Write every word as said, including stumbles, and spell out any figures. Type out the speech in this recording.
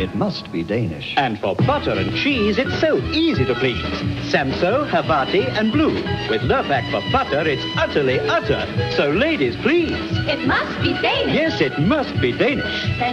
It must be Danish. And for butter and cheese, it's so easy to please. Samso, Havarti, and Blue. With Lurpak for butter, it's utterly utter. So ladies, please. It must be Danish. Yes, it must be Danish. Then